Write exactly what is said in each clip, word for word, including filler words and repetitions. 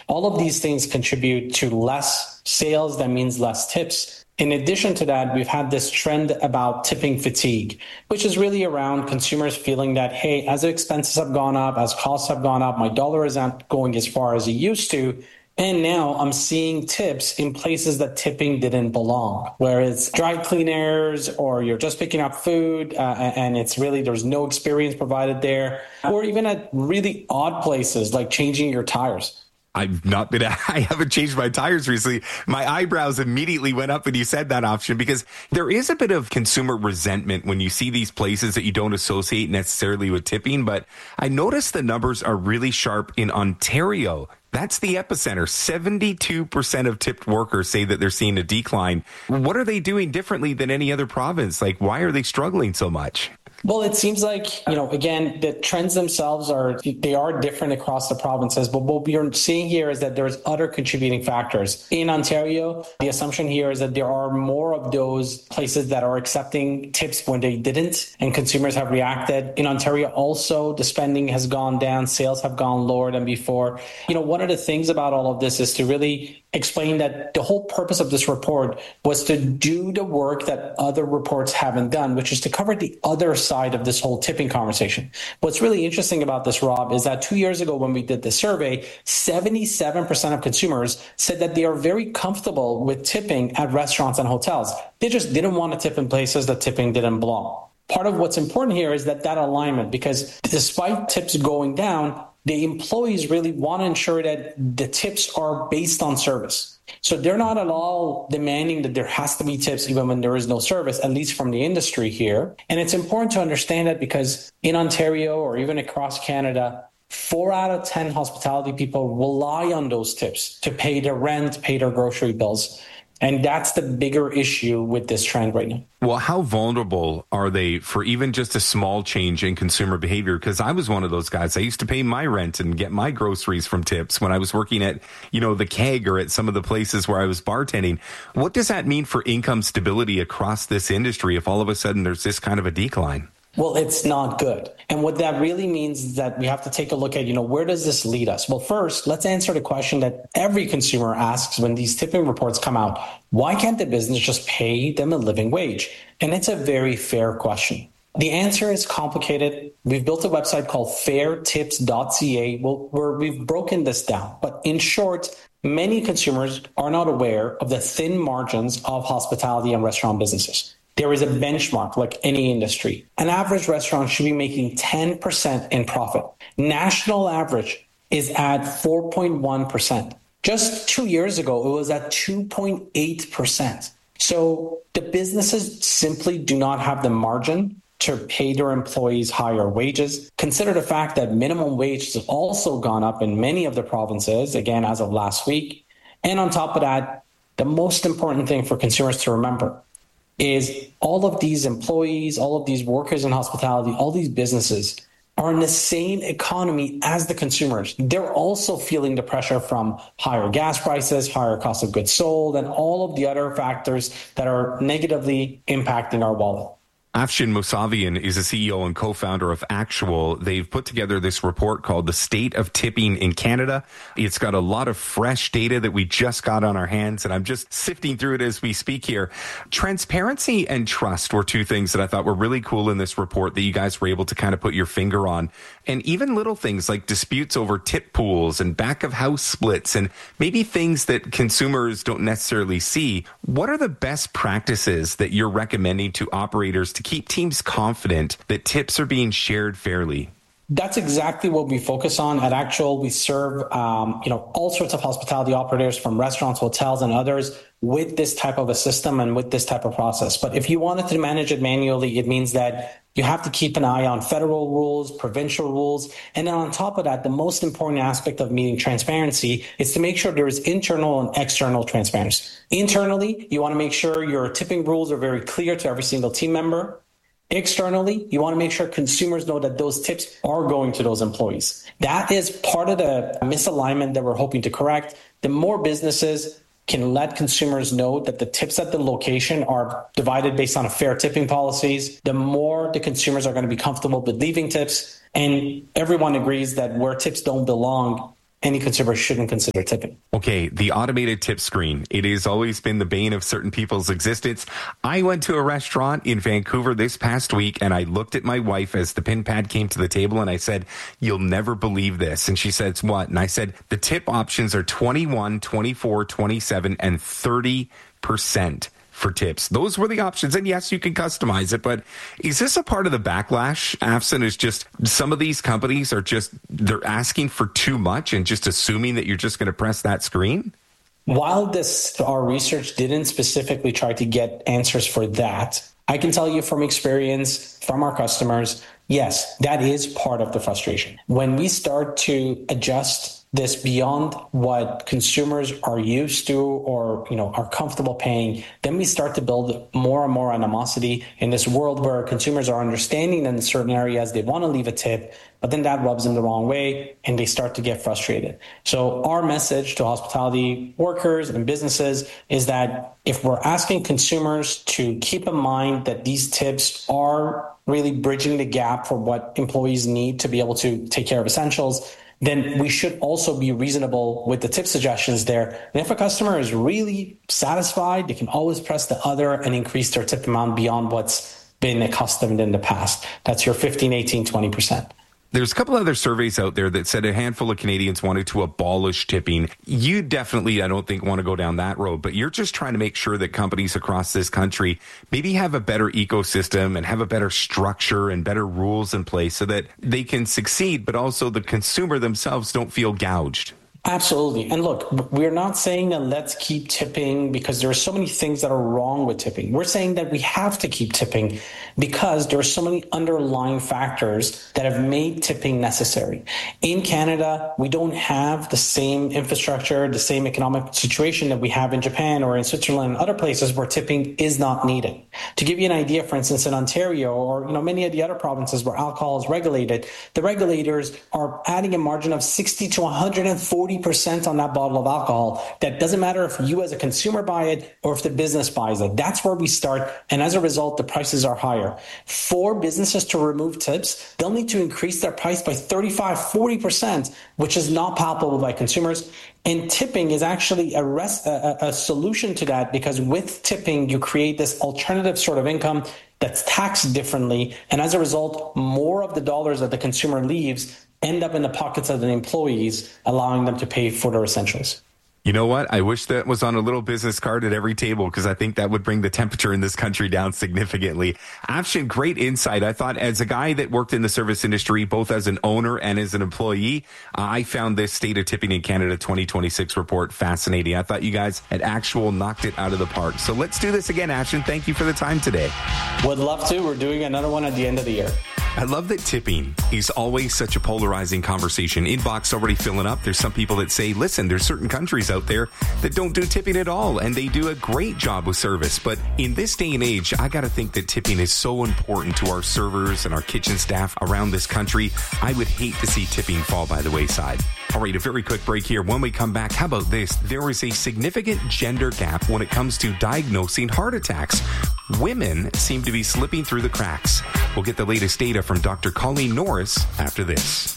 All of these things contribute to less sales. That means less tips. In addition to that, we've had this trend about tipping fatigue, which is really around consumers feeling that, hey, as expenses have gone up, as costs have gone up, my dollar isn't going as far as it used to. And now I'm seeing tips in places that tipping didn't belong, where it's dry cleaners or you're just picking up food uh, and it's really, there's no experience provided there, or even at really odd places like changing your tires. I've not been, I haven't changed my tires recently. My eyebrows immediately went up when you said that option, because there is a bit of consumer resentment when you see these places that you don't associate necessarily with tipping. But I noticed the numbers are really sharp in Ontario. That's the epicenter. seventy-two percent of tipped workers say that they're seeing a decline. What are they doing differently than any other province? Like, why are they struggling so much? Well, it seems like, you know, again, the trends themselves are, they are different across the provinces. But what we are seeing here is that there's other contributing factors. In Ontario, the assumption here is that there are more of those places that are accepting tips when they didn't, and consumers have reacted. In Ontario, also, the spending has gone down, sales have gone lower than before. You know, one of the things about all of this is to really explain that the whole purpose of this report was to do the work that other reports haven't done, which is to cover the other side of this whole tipping conversation. What's really interesting about this, Rob, is that two years ago when we did the survey, seventy-seven percent of consumers said that they are very comfortable with tipping at restaurants and hotels. They just didn't want to tip in places that tipping didn't belong. Part of what's important here is that that alignment, because despite tips going down, the employees really want to ensure that the tips are based on service. So they're not at all demanding that there has to be tips even when there is no service, at least from the industry here. And it's important to understand that because in Ontario or even across Canada, four out of ten hospitality people rely on those tips to pay their rent, pay their grocery bills. And that's the bigger issue with this trend right now. Well, how vulnerable are they for even just a small change in consumer behavior? Because I was one of those guys. I used to pay my rent and get my groceries from tips when I was working at, you know, the Keg or at some of the places where I was bartending. What does that mean for income stability across this industry if all of a sudden there's this kind of a decline? Well, it's not good. And what that really means is that we have to take a look at, you know, where does this lead us? Well, first, let's answer the question that every consumer asks when these tipping reports come out. Why can't the business just pay them a living wage? And it's a very fair question. The answer is complicated. We've built a website called fair tips dot c a where we've broken this down. But in short, many consumers are not aware of the thin margins of hospitality and restaurant businesses. There is a benchmark like any industry. An average restaurant should be making ten percent in profit. National average is at four point one percent. Just two years ago, it was at two point eight percent. So the businesses simply do not have the margin to pay their employees higher wages. Consider the fact that minimum wage has also gone up in many of the provinces, again, as of last week. And on top of that, the most important thing for consumers to remember is all of these employees, all of these workers in hospitality, all these businesses are in the same economy as the consumers. They're also feeling the pressure from higher gas prices, higher cost of goods sold, and all of the other factors that are negatively impacting our wallet. Afshin Mousavian is a C E O and co-founder of Actual. They've put together this report called The State of Tipping in Canada. It's got a lot of fresh data that we just got on our hands, and I'm just sifting through it as we speak here. Transparency and trust were two things that I thought were really cool in this report that you guys were able to kind of put your finger on. And even little things like disputes over tip pools and back of house splits and maybe things that consumers don't necessarily see. What are the best practices that you're recommending to operators to keep teams confident that tips are being shared fairly? That's exactly what we focus on at Actual. We serve, um, you know, all sorts of hospitality operators from restaurants, hotels, and others with this type of a system and with this type of process. But if you wanted to manage it manually, it means that you have to keep an eye on federal rules, provincial rules. And then on top of that, the most important aspect of meeting transparency is to make sure there is internal and external transparency. Internally, you want to make sure your tipping rules are very clear to every single team member. Externally, you want to make sure consumers know that those tips are going to those employees. That is part of the misalignment that we're hoping to correct. The more businesses can let consumers know that the tips at the location are divided based on a fair tipping policies, the more the consumers are going to be comfortable with leaving tips. And everyone agrees that where tips don't belong, any consumer shouldn't consider tipping. Okay, the automated tip screen. It has always been the bane of certain people's existence. I went to a restaurant in Vancouver this past week, and I looked at my wife as the pin pad came to the table, and I said, "You'll never believe this." And she said, "What?" And I said, "The tip options are twenty-one, twenty-four, twenty-seven, and thirty percent. For tips." Those were the options. And yes, you can customize it, but is this a part of the backlash, Afsan, is just some of these companies are just, they're asking for too much and just assuming that you're just going to press that screen? While this, our research didn't specifically try to get answers for that, I can tell you from experience from our customers, yes, that is part of the frustration. When we start to adjust this beyond what consumers are used to or, you know, are comfortable paying, then we start to build more and more animosity in this world where consumers are understanding in certain areas they want to leave a tip, but then that rubs them the wrong way and they start to get frustrated. So our message to hospitality workers and businesses is that if we're asking consumers to keep in mind that these tips are really bridging the gap for what employees need to be able to take care of essentials, then we should also be reasonable with the tip suggestions there. And if a customer is really satisfied, they can always press the other and increase their tip amount beyond what's been accustomed in the past. That's your fifteen, eighteen, twenty percent. There's a couple other surveys out there that said a handful of Canadians wanted to abolish tipping. You definitely, I don't think, want to go down that road, but you're just trying to make sure that companies across this country maybe have a better ecosystem and have a better structure and better rules in place so that they can succeed, but also the consumer themselves don't feel gouged. Absolutely. And look, we're not saying that let's keep tipping because there are so many things that are wrong with tipping. We're saying that we have to keep tipping because there are so many underlying factors that have made tipping necessary. In Canada, we don't have the same infrastructure, the same economic situation that we have in Japan or in Switzerland and other places where tipping is not needed. To give you an idea, for instance, in Ontario or, you know, many of the other provinces where alcohol is regulated, the regulators are adding a margin of sixty to one hundred forty percent on that bottle of alcohol. That doesn't matter if you as a consumer buy it or if the business buys it. That's where we start. And as a result, the prices are higher. For businesses to remove tips, they'll need to increase their price by thirty-five, forty percent, which is not palpable by consumers. And tipping is actually a, rest, a, a solution to that because with tipping, you create this alternative sort of income that's taxed differently. And as a result, more of the dollars that the consumer leaves end up in the pockets of the employees, allowing them to pay for their essentials. You know what? I wish that was on a little business card at every table because I think that would bring the temperature in this country down significantly. Afshan, great insight. I thought as a guy that worked in the service industry, both as an owner and as an employee, uh, I found this State of Tipping in Canada twenty twenty-six report fascinating. I thought you guys had actual knocked it out of the park. So let's do this again, Afshan. Thank you for the time today. Would love to. We're doing another one at the end of the year. I love that tipping is always such a polarizing conversation. Inbox already filling up. There's some people that say, listen, there's certain countries out there that don't do tipping at all, and they do a great job with service. But in this day and age, I got to think that tipping is so important to our servers and our kitchen staff around this country. I would hate to see tipping fall by the wayside. All right, a very quick break here. When we come back, how about this? There is a significant gender gap when it comes to diagnosing heart attacks. Women seem to be slipping through the cracks. We'll get the latest data from Doctor Colleen Norris after this.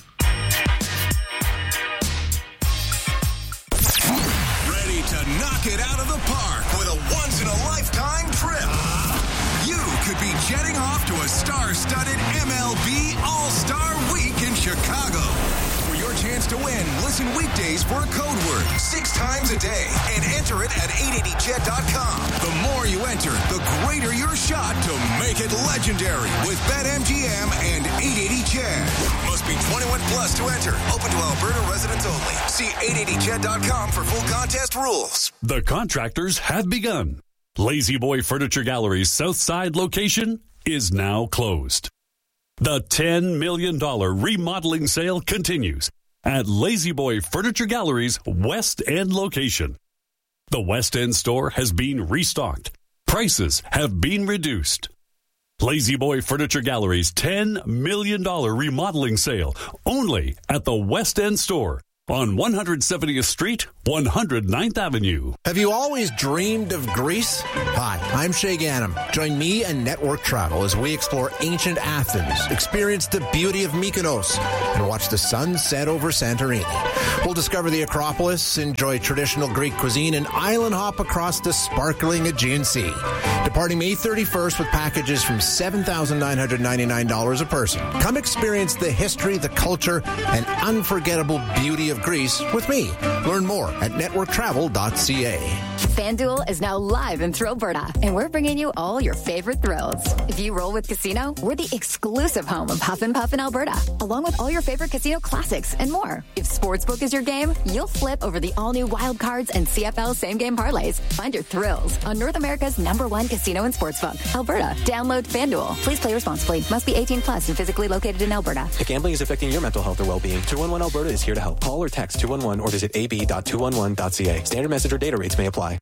Ready to knock it out of the park with a once-in-a-lifetime trip? You could be jetting off to a star-studded M L B All-Star Week in Chicago. For your chance to win, listen weekdays for a code word six times a day and enter it at eight eighty jet dot com. The more you enter, the greater your shot to make it legendary with BetMGM and eight eighty jet. Must be twenty-one plus to enter. Open to Alberta residents only. See eight eighty jet dot com for full contest rules. The contractors have begun. Lazy Boy Furniture Gallery's Southside location is now closed. The ten million dollars remodeling sale continues at Lazy Boy Furniture Gallery's West End location. The West End store has been restocked. Prices have been reduced. Lazy Boy Furniture Gallery's ten million dollars remodeling sale only at the West End store. on one hundred seventieth Street, one hundred ninth Avenue. Have you always dreamed of Greece? Hi, I'm Shay Ganem. Join me and Network Travel as we explore ancient Athens, experience the beauty of Mykonos, and watch the sun set over Santorini. We'll discover the Acropolis, enjoy traditional Greek cuisine, and island hop across the sparkling Aegean Sea. Departing May thirty-first with packages from seven thousand nine hundred ninety-nine dollars a person. Come experience the history, the culture, and unforgettable beauty of Greece with me. Learn more at network travel dot c a. FanDuel is now live in Thrillberta, and we're bringing you all your favorite thrills. If you roll with Casino, we're the exclusive home of Huff and Puff in Alberta, along with all your favorite casino classics and more. If Sportsbook is your game, you'll flip over the all-new Wild Cards and C F L same-game parlays. Find your thrills on North America's number one casino and sportsbook, Alberta. Download FanDuel. Please play responsibly. Must be eighteen plus and physically located in Alberta. If gambling is affecting your mental health or well-being, two one one Alberta is here to help. Call or text two one one or visit a b dot two one one dot c a. Standard message or data rates may apply.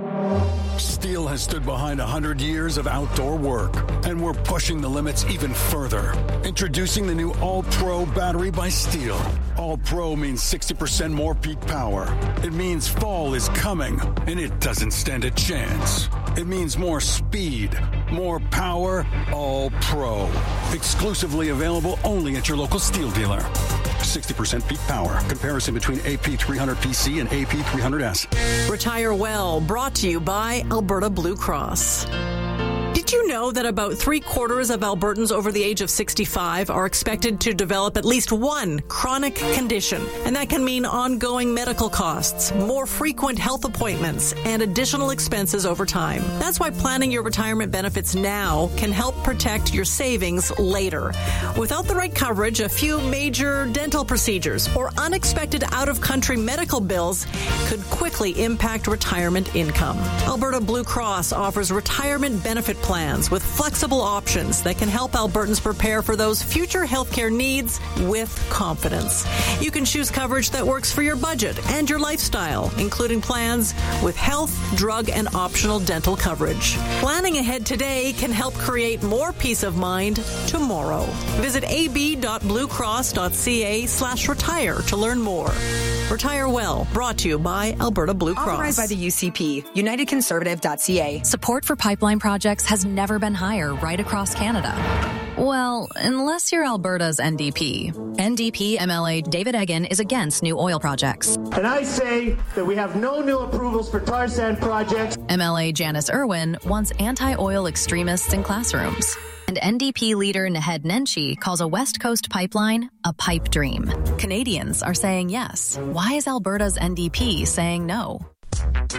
Steel has stood behind one hundred years of outdoor work, and we're pushing the limits even further. Introducing the new All-Pro battery by Steel. All-Pro means sixty percent more peak power. It means fall is coming, and it doesn't stand a chance. It means more speed, more power, All-Pro. Exclusively available only at your local Steel dealer. sixty percent peak power. Comparison between A P three hundred P C and A P three hundred S. Retire Well, brought to you by Alberta Blue Cross. Did you know that about three quarters of Albertans over the age of sixty-five are expected to develop at least one chronic condition? And that can mean ongoing medical costs, more frequent health appointments, and additional expenses over time. That's why planning your retirement benefits now can help protect your savings later. Without the right coverage, a few major dental procedures or unexpected out-of-country medical bills could quickly impact retirement income. Alberta Blue Cross offers retirement benefit plans with flexible options that can help Albertans prepare for those future healthcare needs with confidence. You can choose coverage that works for your budget and your lifestyle, including plans with health, drug, and optional dental coverage. Planning ahead today can help create more peace of mind tomorrow. Visit a b dot blue cross dot c a slash retire to learn more. Retire Well, brought to you by Alberta Blue Cross. Authorized by the U C P, united conservative dot c a. Support for pipeline projects has never been higher right across Canada. Well, unless you're Alberta's N D P. N D P M L A David Eggen is against new oil projects. And I say that we have no new approvals for tar sand projects. M L A Janice Irwin wants anti-oil extremists in classrooms. And N D P leader Naheed Nenshi calls a West Coast pipeline a pipe dream. Canadians are saying yes. Why is Alberta's N D P saying no?